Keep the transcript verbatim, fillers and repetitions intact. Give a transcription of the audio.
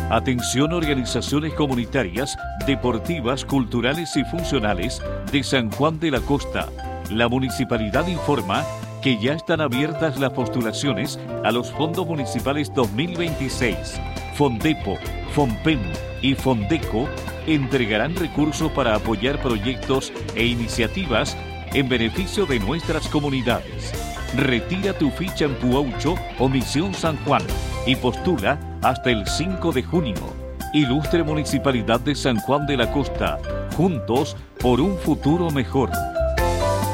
Atención organizaciones comunitarias, deportivas, culturales y funcionales de San Juan de la Costa. La municipalidad informa que ya están abiertas las postulaciones a los fondos municipales dos mil veintiséis. Fondepo, Fonpen y Fondeco entregarán recursos para apoyar proyectos e iniciativas en beneficio de nuestras comunidades. Retira tu ficha en Puaucho o Misión San Juan y postula hasta el cinco de junio. Ilustre Municipalidad de San Juan de la Costa, juntos por un futuro mejor.